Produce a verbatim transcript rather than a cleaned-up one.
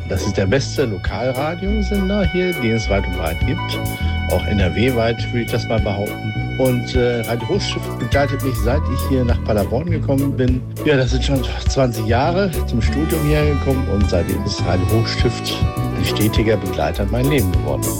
Das ist der beste Lokalradiosender hier, den es weit und breit gibt. Auch N R W-weit würde ich das mal behaupten. Und äh, Radio Hochstift begleitet mich, seit ich hier nach Paderborn gekommen bin. Ja, das sind schon zwanzig Jahre zum Studium hierher gekommen und seitdem ist Radio Hochstift ein stetiger Begleiter in mein Leben geworden.